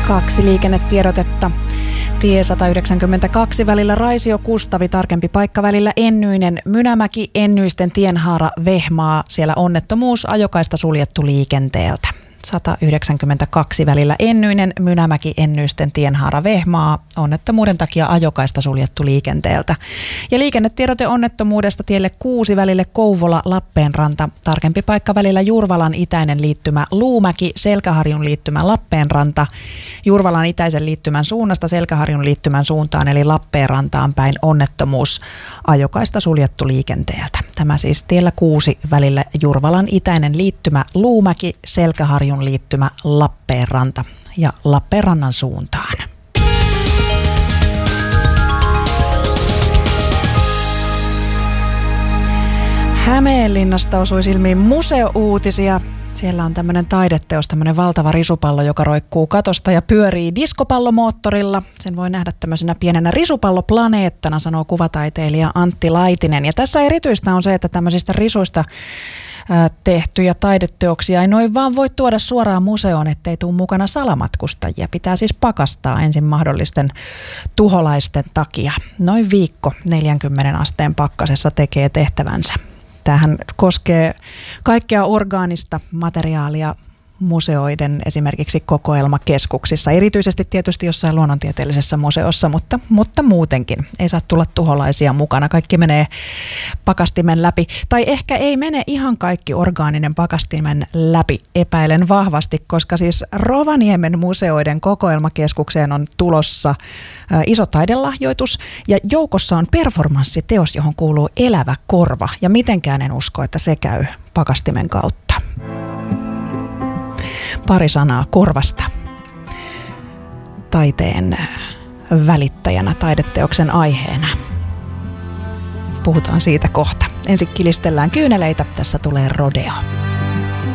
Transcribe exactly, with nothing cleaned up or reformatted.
Kaksi liikennetiedotetta. Tie sata yhdeksänkymmentäkaksi välillä Raisio-Kustavi, tarkempi paikka välillä Ennyinen, Mynämäki, Ennyisten tienhaara Vehmaa. Siellä onnettomuus, ajokaista suljettu liikenteeltä. sata yhdeksänkymmentäkaksi välillä Ennyinen, Mynämäki, Ennyisten tienhaara Vehmaa. Onnettomuuden takia ajokaista suljettu liikenteeltä. Ja liikennetiedote onnettomuudesta tielle kuusi välille Kouvola, Lappeenranta. Tarkempi paikka välillä Jurvalan itäinen liittymä Luumäki, Selkäharjun liittymä Lappeenranta. Jurvalan itäisen liittymän suunnasta Selkäharjun liittymän suuntaan eli Lappeenrantaan päin onnettomuus, ajokaista suljettu liikenteeltä. Tämä siis tiellä kuusi välillä Jurvalan itäinen liittymä Luumäki, Selkäharjun liittymä Lappeenranta ja Lappeenrannan suuntaan. Hämeenlinnasta osui silmiin museouutisia. Siellä on tämmöinen taideteos, tämmöinen valtava risupallo, joka roikkuu katosta ja pyörii diskopallomoottorilla. Sen voi nähdä tämmöisenä pienenä risupalloplaneettana, sanoo kuvataiteilija Antti Laitinen. Ja tässä erityistä on se, että tämmöisistä risuista tehtyjä taideteoksia ei noin vaan voi tuoda suoraan museoon, ettei tule mukana salamatkustajia. Pitää siis pakastaa ensin mahdollisten tuholaisten takia. Noin viikko neljänkymmenen asteen pakkasessa tekee tehtävänsä. Tämähän koskee kaikkea orgaanista materiaalia museoiden esimerkiksi kokoelmakeskuksissa, erityisesti tietysti jossain luonnontieteellisessä museossa, mutta, mutta muutenkin ei saa tulla tuholaisia mukana. Kaikki menee pakastimen läpi, tai ehkä ei mene ihan kaikki orgaaninen pakastimen läpi, epäilen vahvasti, koska siis Rovaniemen museoiden kokoelmakeskukseen on tulossa ä, iso taidelahjoitus ja joukossa on performanssiteos, johon kuuluu elävä korva, ja mitenkään en usko, että se käy pakastimen kautta. Pari sanaa korvasta. Taiteen välittäjänä, taideteoksen aiheena. Puhutaan siitä kohta. Ensin kilistellään kyyneleitä. Tässä tulee Rodeo.